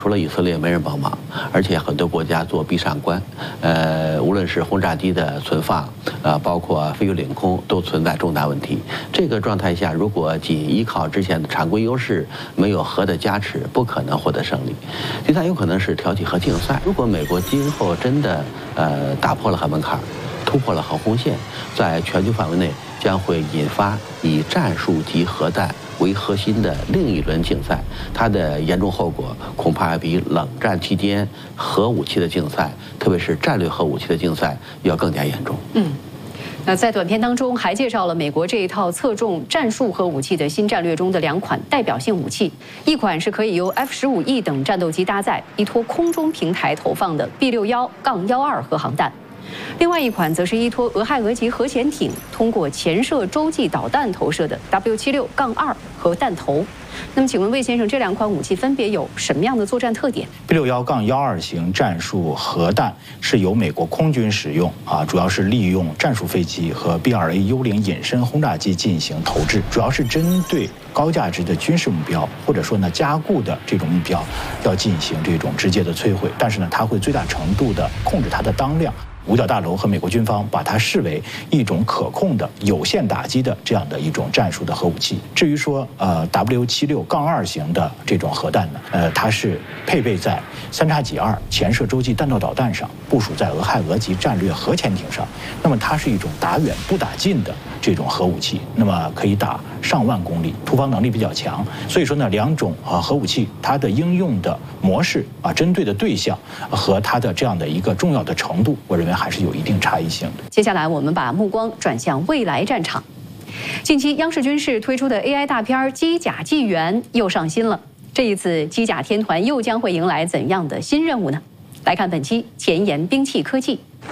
除了以色列没人帮忙，而且很多国家做闭上关，无论是轰炸机的存放，包括飞越领空都存在重大问题。这个状态下，如果仅依靠之前的常规优势，没有核的加持，不可能获得胜利。第三，有可能是挑起核竞赛。如果美国今后真的打破了核门槛，突破了核红线，在全球范围内将会引发以战术级核弹为核心的另一轮竞赛，它的严重后果恐怕比冷战期间核武器的竞赛，特别是战略核武器的竞赛要更加严重。 那在短片当中还介绍了美国这一套侧重战术核武器的新战略中的2款代表性武器，一款是可以由 F-15E 等战斗机搭载，依托空中平台投放的 B61-12核航弹。另外一款则是依托俄亥俄级核潜艇通过潜射洲际导弹投射的 W76-2核弹头。那么，请问魏先生，这2款武器分别有什么样的作战特点 ？B61-12型战术核弹是由美国空军使用主要是利用战术飞机和 B-2A-U0隐身轰炸机进行投掷，主要是针对高价值的军事目标或者说加固的这种目标，要进行这种直接的摧毁。但是呢，它会最大程度的控制它的当量。五角大楼和美国军方把它视为一种可控的有限打击的这样的一种战术的核武器。至于说W76-2型的这种核弹呢，它是配备在3x2潜射洲际弹道导弹上，部署在俄亥俄级战略核潜艇上。那么它是一种打远不打近的这种核武器，那么可以打上万公里，突防能力比较强。所以说呢，2种核武器它的应用的模式针对的对象和它的这样的一个重要的程度，我认为还是有一定差异性的。 接下来我们把目光转向未来战场。近期央视军事推出的 AI 大片《机甲纪元》又上新了，这一次机甲天团又将会迎来怎样的新任务呢？来看本期前沿兵器科技。